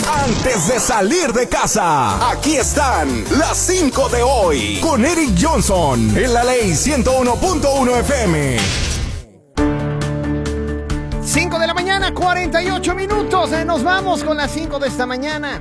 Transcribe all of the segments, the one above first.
Antes de salir de casa, aquí están las 5 de hoy con Eric Johnson en la Ley 101.1 FM. 5 de la mañana, 48 minutos. Nos vamos con las 5 de esta mañana.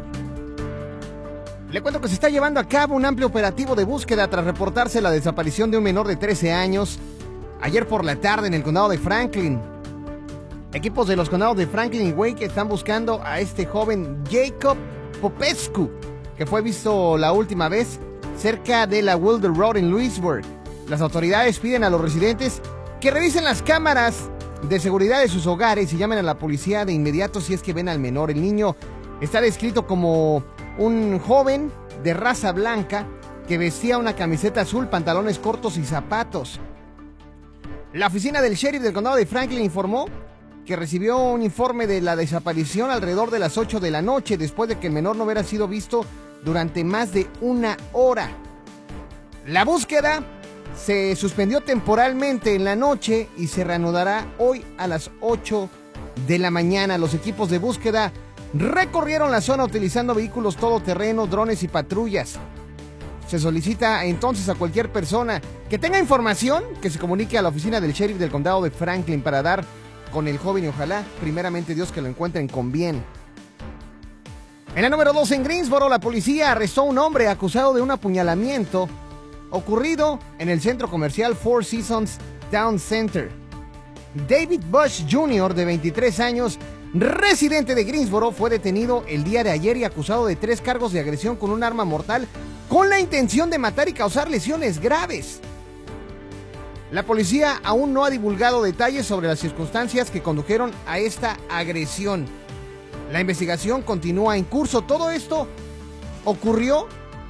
Le cuento que se está llevando a cabo un amplio operativo de búsqueda tras reportarse la desaparición de un menor de 13 años ayer por la tarde en el condado de Franklin. Equipos de los condados de Franklin y Wake están buscando a este joven Jacob Popescu, que fue visto la última vez cerca de la Wilder Road en Lewisburg. Las autoridades piden a los residentes que revisen las cámaras de seguridad de sus hogares y llamen a la policía de inmediato si es que ven al menor. El niño está descrito como un joven de raza blanca que vestía una camiseta azul, pantalones cortos y zapatos. La oficina del sheriff del condado de Franklin informó que recibió un informe de la desaparición alrededor de las 8 de la noche, después de que el menor no hubiera sido visto durante más de una hora. La búsqueda se suspendió temporalmente en la noche y se reanudará hoy a las 8 de la mañana. Los equipos de búsqueda recorrieron la zona utilizando vehículos todoterreno, drones y patrullas. Se solicita entonces a cualquier persona que tenga información que se comunique a la oficina del sheriff del condado de Franklin para dar con el joven y ojalá, primeramente Dios, que lo encuentren con bien. En la número 2 en Greensboro, la policía arrestó a un hombre acusado de un apuñalamiento ocurrido en el centro comercial Four Seasons Town Center. David Bush Jr., de 23 años, residente de Greensboro, fue detenido el día de ayer y acusado de 3 cargos de agresión con un arma mortal con la intención de matar y causar lesiones graves. La policía aún no ha divulgado detalles sobre las circunstancias que condujeron a esta agresión. La investigación continúa en curso. Todo esto ocurrió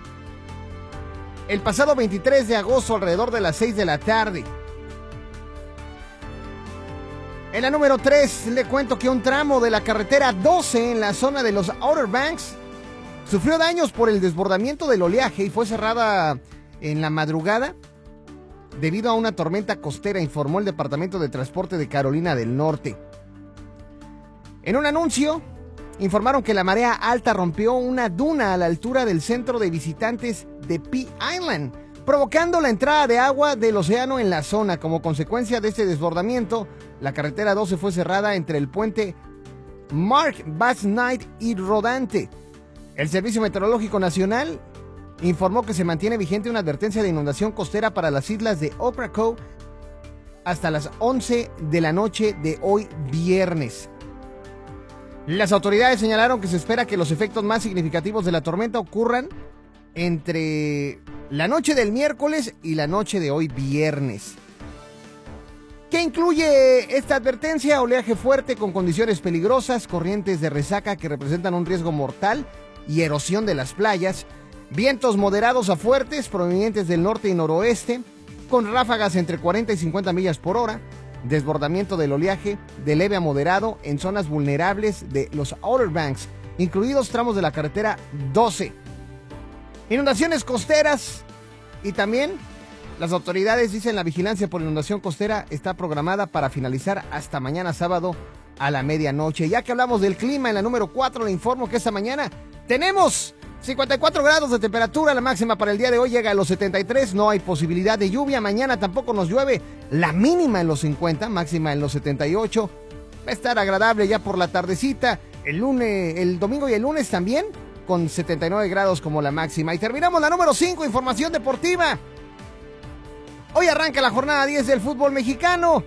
el pasado 23 de agosto alrededor de las 6 de la tarde. En la número 3 le cuento que un tramo de la carretera 12 en la zona de los Outer Banks sufrió daños por el desbordamiento del oleaje y fue cerrada en la madrugada debido a una tormenta costera, informó el Departamento de Transporte de Carolina del Norte. En un anuncio, informaron que la marea alta rompió una duna a la altura del centro de visitantes de Pea Island, provocando la entrada de agua del océano en la zona. Como consecuencia de este desbordamiento, la carretera 12 fue cerrada entre el puente Mark Bass Knight y Rodante. El Servicio Meteorológico Nacional informó que se mantiene vigente una advertencia de inundación costera para las islas de Ocracoke Cove hasta las 11 de la noche de hoy viernes. Las autoridades señalaron que se espera que los efectos más significativos de la tormenta ocurran entre la noche del miércoles y la noche de hoy viernes. ¿Qué incluye esta advertencia? Oleaje fuerte con condiciones peligrosas, corrientes de resaca que representan un riesgo mortal y erosión de las playas, vientos moderados a fuertes provenientes del norte y noroeste, con ráfagas entre 40 y 50 millas por hora, desbordamiento del oleaje de leve a moderado en zonas vulnerables de los Outer Banks, incluidos tramos de la carretera 12. Inundaciones costeras y también las autoridades dicen la vigilancia por inundación costera está programada para finalizar hasta mañana sábado a la medianoche. Ya que hablamos del clima, en la número 4 le informo que esta mañana tenemos 54 grados de temperatura, la máxima para el día de hoy llega a los 73, no hay posibilidad de lluvia, mañana tampoco nos llueve, la mínima en los 50, máxima en los 78, va a estar agradable ya por la tardecita, el domingo y el lunes también, con 79 grados como la máxima. Y terminamos la número 5, información deportiva. Hoy arranca la jornada 10 del fútbol mexicano.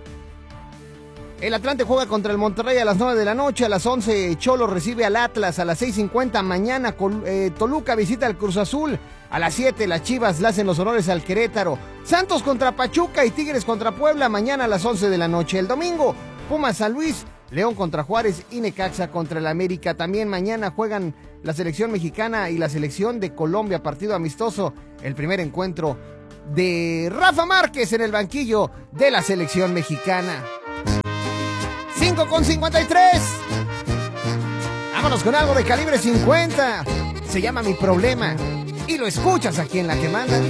El Atlante juega contra el Monterrey a las 9 de la noche, a las 11 Cholos recibe al Atlas, a las 6:50 mañana Toluca visita al Cruz Azul, a las 7 las Chivas le hacen los honores al Querétaro, Santos contra Pachuca y Tigres contra Puebla mañana a las 11 de la noche. El domingo Pumas San Luis, León contra Juárez y Necaxa contra el América. También mañana juegan la selección mexicana y la selección de Colombia, partido amistoso, el primer encuentro de Rafa Márquez en el banquillo de la selección mexicana. 5:53. Vámonos con algo de calibre 50. Se llama Mi Problema y lo escuchas aquí en La Que Manda.